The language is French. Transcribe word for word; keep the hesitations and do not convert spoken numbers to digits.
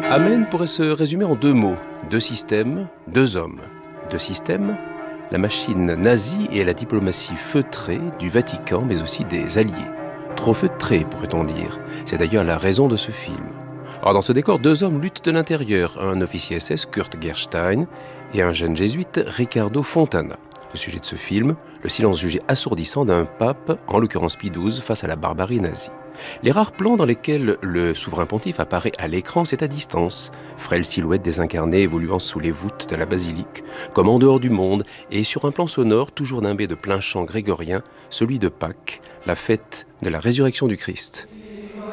Amen pourrait se résumer en deux mots, deux systèmes, deux hommes. Deux systèmes, la machine nazie et la diplomatie feutrée du Vatican, mais aussi des alliés. Trop feutrés, pourrait-on dire. C'est d'ailleurs la raison de ce film. Or, dans ce décor, deux hommes luttent de l'intérieur, un officier S S, Kurt Gerstein, et un jeune jésuite, Riccardo Fontana. Le sujet de ce film, le silence jugé assourdissant d'un pape, en l'occurrence Pie douze, face à la barbarie nazie. Les rares plans dans lesquels le souverain pontife apparaît à l'écran, c'est à distance, frêle silhouette désincarnée évoluant sous les voûtes de la basilique, comme en dehors du monde, et sur un plan sonore toujours nimbé de plein chant grégorien, celui de Pâques, la fête de la résurrection du Christ.